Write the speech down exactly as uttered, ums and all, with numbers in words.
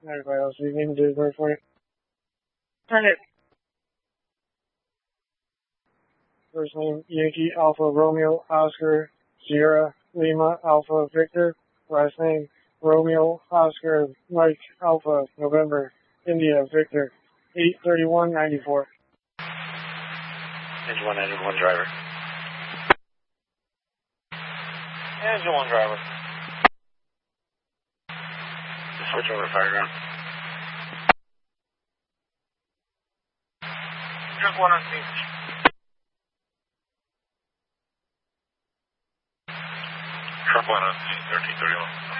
Everybody else, you need to do it for you. Turn it. First name, Yankee Alpha Romeo Oscar Sierra Lima Alpha Victor. Last name, Romeo Oscar Mike Alpha November India Victor. eight thirty-one ninety-four. Engine one, engine one driver. Engine one driver. Just switch over fire ground. Truck one on scene. Truck one on scene, thirteen thirty-one.